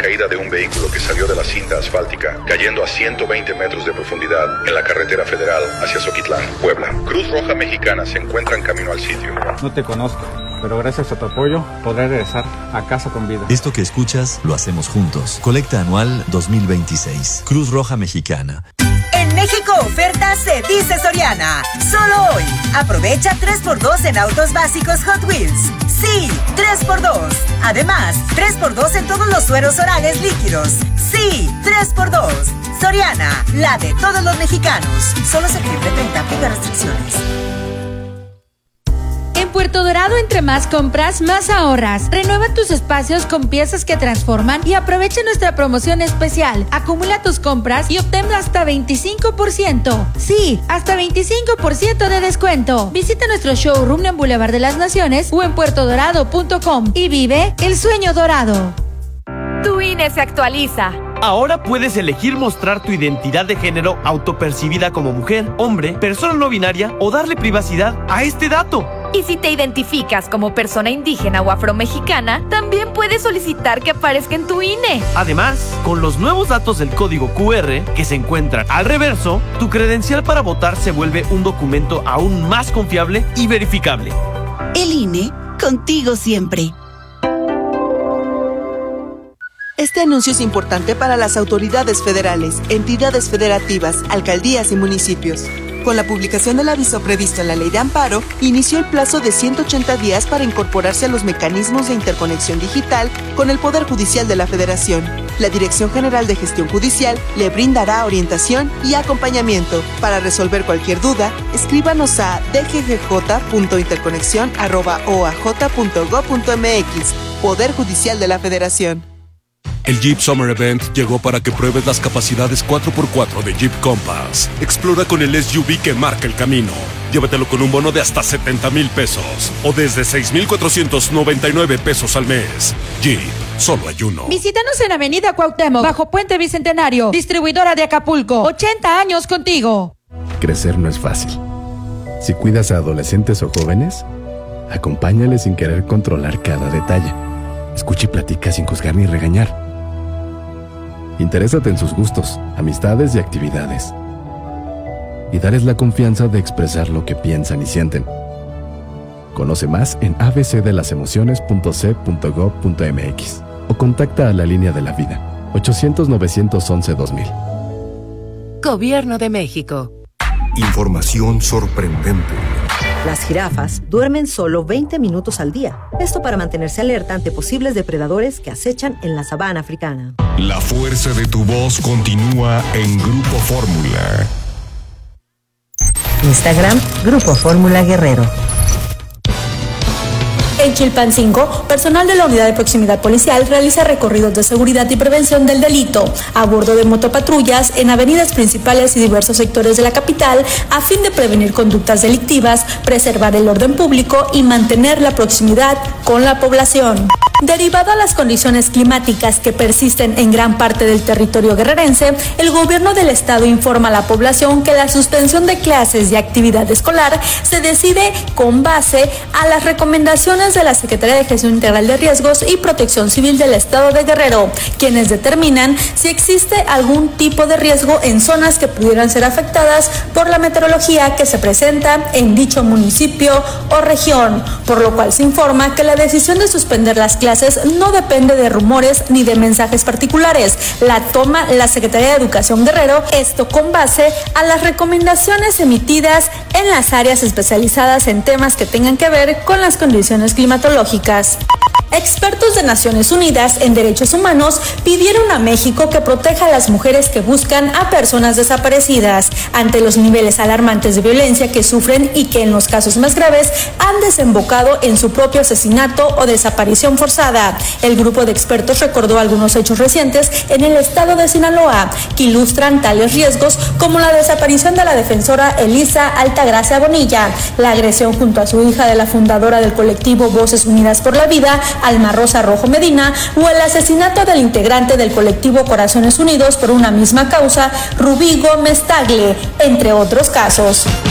caída de un vehículo que salió de la cinta asfáltica, cayendo a 120 metros de profundidad en la carretera federal hacia Zoquitlán, Puebla. Cruz Roja Mexicana se encuentra en camino al sitio. No te conozco, pero gracias a tu apoyo podré regresar a casa con vida. Esto que escuchas lo hacemos juntos. Colecta anual 2026. Cruz Roja Mexicana. En México oferta se dice Soriana. Solo hoy. Aprovecha 3x2 en autos básicos Hot Wheels. Sí, 3x2. Además, 3x2 en todos los sueros orales líquidos. Sí, 3x2. Soriana, la de todos los mexicanos. Solo septiembre 30, aplica restricciones. En Puerto Dorado, entre más compras, más ahorras. Renueva tus espacios con piezas que transforman y aprovecha nuestra promoción especial. Acumula tus compras y obtén hasta 25%. Sí, hasta 25% de descuento. Visita nuestro showroom en Boulevard de las Naciones o en puertodorado.com y vive el sueño dorado. Tu INE se actualiza. Ahora puedes elegir mostrar tu identidad de género autopercibida como mujer, hombre, persona no binaria o darle privacidad a este dato. Y si te identificas como persona indígena o afromexicana, también puedes solicitar que aparezca en tu INE. Además, con los nuevos datos del código QR que se encuentran al reverso, tu credencial para votar se vuelve un documento aún más confiable y verificable. El INE, contigo siempre. Este anuncio es importante para las autoridades federales, entidades federativas, alcaldías y municipios. Con la publicación del aviso previsto en la Ley de Amparo, inició el plazo de 180 días para incorporarse a los mecanismos de interconexión digital con el Poder Judicial de la Federación. La Dirección General de Gestión Judicial le brindará orientación y acompañamiento. Para resolver cualquier duda, escríbanos a dggj.interconexion@oaj.gov.mx. Poder Judicial de la Federación. El Jeep Summer Event llegó para que pruebes las capacidades 4x4 de Jeep Compass. Explora con el SUV que marca el camino. Llévatelo con un bono de hasta 70,000 pesos o desde 6,499 pesos al mes. Jeep, solo hay uno. Visítanos en Avenida Cuauhtémoc, bajo Puente Bicentenario, distribuidora de Acapulco. 80 años contigo. Crecer no es fácil. Si cuidas a adolescentes o jóvenes, acompáñales sin querer controlar cada detalle. Escucha y platica sin juzgar ni regañar. Interésate en sus gustos, amistades y actividades. Y darles la confianza de expresar lo que piensan y sienten. Conoce más en abcdelasemociones.c.gov.mx o contacta a la Línea de la Vida, 800-911-2000. Gobierno de México. Información sorprendente. Las jirafas duermen solo 20 minutos al día. Esto para mantenerse alerta ante posibles depredadores que acechan en la sabana africana. La fuerza de tu voz continúa en Grupo Fórmula. Instagram, Grupo Fórmula Guerrero. En Chilpancingo, personal de la Unidad de Proximidad Policial realiza recorridos de seguridad y prevención del delito a bordo de motopatrullas en avenidas principales y diversos sectores de la capital a fin de prevenir conductas delictivas, preservar el orden público y mantener la proximidad con la población. Derivado a las condiciones climáticas que persisten en gran parte del territorio guerrerense, el gobierno del estado informa a la población que la suspensión de clases y actividad escolar se decide con base a las recomendaciones de la Secretaría de Gestión Integral de Riesgos y Protección Civil del estado de Guerrero, quienes determinan si existe algún tipo de riesgo en zonas que pudieran ser afectadas por la meteorología que se presenta en dicho municipio o región, por lo cual se informa que la decisión de suspender las clases no depende de rumores ni de mensajes particulares. La toma la Secretaría de Educación Guerrero, esto con base a las recomendaciones emitidas en las áreas especializadas en temas que tengan que ver con las condiciones climatológicas. Expertos de Naciones Unidas en Derechos Humanos pidieron a México que proteja a las mujeres que buscan a personas desaparecidas ante los niveles alarmantes de violencia que sufren y que en los casos más graves han desembocado en su propio asesinato o desaparición forzada. El grupo de expertos recordó algunos hechos recientes en el estado de Sinaloa que ilustran tales riesgos como la desaparición de la defensora Elisa Altagracia Bonilla, la agresión junto a su hija de la fundadora del colectivo Voces Unidas por la Vida, Alma Rosa Rojo Medina, o el asesinato del integrante del colectivo Corazones Unidos por una misma causa, Rubí Gómez Tagle, entre otros casos.